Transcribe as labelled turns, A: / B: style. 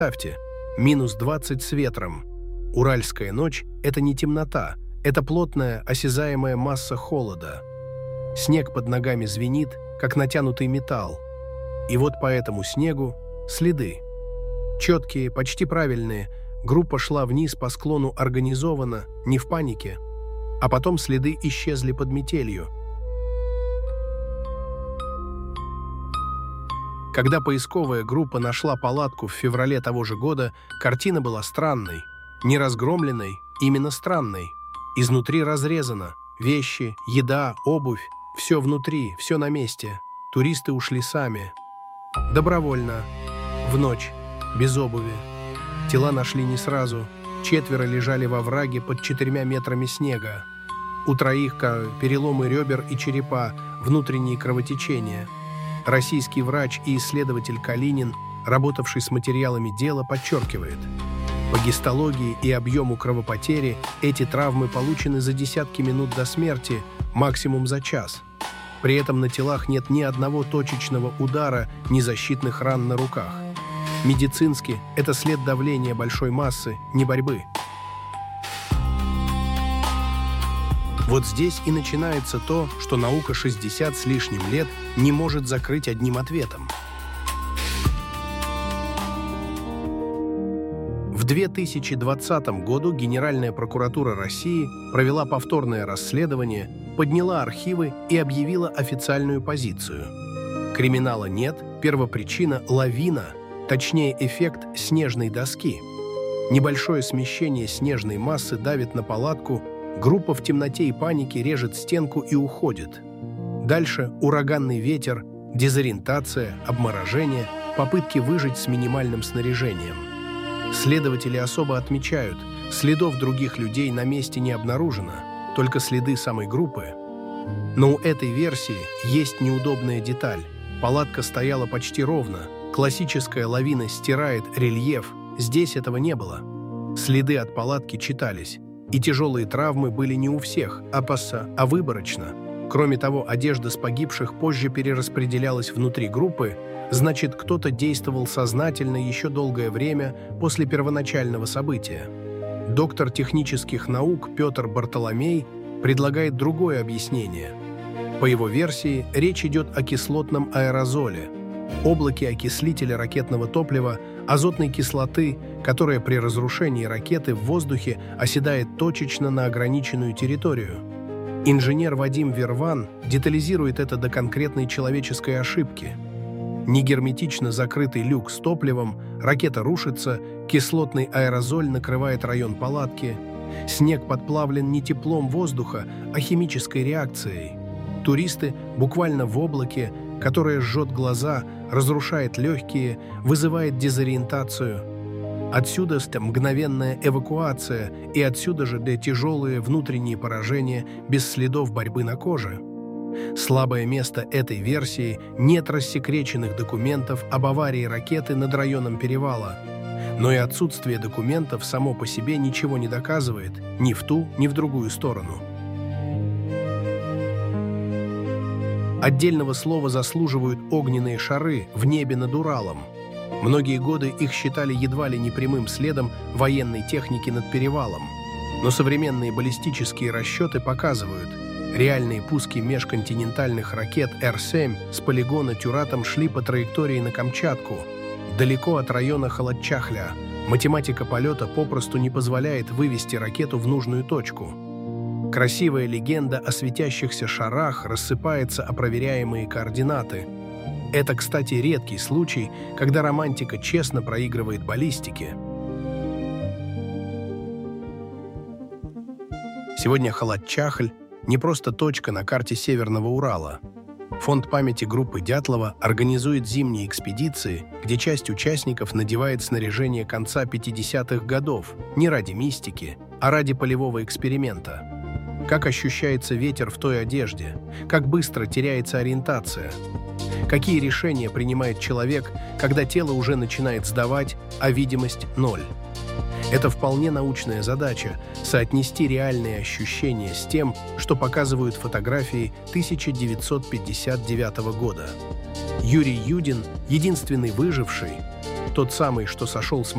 A: Представьте, минус 20 с ветром. Уральская ночь – это не темнота, это плотная, осязаемая масса холода. Снег под ногами звенит, как натянутый металл. И вот по этому снегу следы. Четкие, почти правильные. Группа шла вниз по склону организованно, не в панике. А потом следы исчезли под метелью. Когда поисковая группа нашла палатку в феврале того же года, картина была странной. Не разгромленной, именно странной. Изнутри разрезано. Вещи, еда, обувь. Все внутри, все на месте. Туристы ушли сами. Добровольно. В ночь. Без обуви. Тела нашли не сразу. 4 лежали во враге под 4 метрами снега. У 3 переломы ребер и черепа, внутренние кровотечения. Российский врач и исследователь Калинин, работавший с материалами дела, подчеркивает: по гистологии и объему кровопотери эти травмы получены за десятки минут до смерти, максимум за час. При этом на телах нет ни одного точечного удара, ни защитных ран на руках. Медицински это след давления большой массы, не борьбы. Вот здесь и начинается то, что наука 60 с лишним лет не может закрыть одним ответом. В 2020 году Генеральная прокуратура России провела повторное расследование, подняла архивы и объявила официальную позицию. Криминала нет, первопричина – лавина, точнее эффект снежной доски. Небольшое смещение снежной массы давит на палатку, группа в темноте и панике режет стенку и уходит. Дальше ураганный ветер, дезориентация, обморожение, попытки выжить с минимальным снаряжением. Следователи особо отмечают, следов других людей на месте не обнаружено, только следы самой группы. Но у этой версии есть неудобная деталь. Палатка стояла почти ровно, классическая лавина стирает рельеф, здесь этого не было. Следы от палатки читались. И тяжелые травмы были не у всех, а выборочно. Кроме того, одежда с погибших позже перераспределялась внутри группы, значит, кто-то действовал сознательно еще долгое время после первоначального события. Доктор технических наук Петр Бартоломей предлагает другое объяснение. По его версии, речь идет о кислотном аэрозоле, облаке окислителя ракетного топлива, азотной кислоты, которая при разрушении ракеты в воздухе оседает точечно на ограниченную территорию. Инженер Вадим Верван детализирует это до конкретной человеческой ошибки. Негерметично закрытый люк с топливом, ракета рушится, кислотный аэрозоль накрывает район палатки. Снег подплавлен не теплом воздуха, а химической реакцией. Туристы буквально в облаке, которое жжет глаза, разрушает легкие, вызывает дезориентацию. Отсюда мгновенная эвакуация, и отсюда же тяжелые внутренние поражения без следов борьбы на коже. Слабое место этой версии – нет рассекреченных документов об аварии ракеты над районом перевала. Но и отсутствие документов само по себе ничего не доказывает ни в ту, ни в другую сторону. Отдельного слова заслуживают огненные шары в небе над Уралом. Многие годы их считали едва ли не прямым следом военной техники над перевалом. Но современные баллистические расчеты показывают, реальные пуски межконтинентальных ракет Р-7 с полигона Тюратом шли по траектории на Камчатку, далеко от района Халатчахля. Математика полета попросту не позволяет вывести ракету в нужную точку. Красивая легенда о светящихся шарах рассыпается о проверяемые координаты. Это, кстати, редкий случай, когда романтика честно проигрывает баллистике. Сегодня Халатчахль – не просто точка на карте Северного Урала. Фонд памяти группы Дятлова организует зимние экспедиции, где часть участников надевает снаряжение конца 50-х годов не ради мистики, а ради полевого эксперимента. Как ощущается ветер в той одежде, как быстро теряется ориентация. Какие решения принимает человек, когда тело уже начинает сдавать, а видимость – ноль. Это вполне научная задача – соотнести реальные ощущения с тем, что показывают фотографии 1959 года. Юрий Юдин – единственный выживший, тот самый, что сошел с